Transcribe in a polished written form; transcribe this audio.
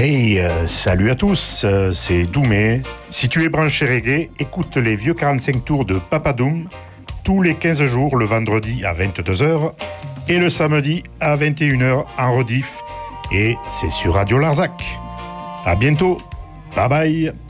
Hey, salut à tous, c'est Doumé. Si tu es branché reggae, écoute les vieux 45 tours de Papa Doom tous les 15 jours, le vendredi à 22h et le samedi à 21h en rediff. Et c'est sur Radio Larzac. À bientôt, bye bye.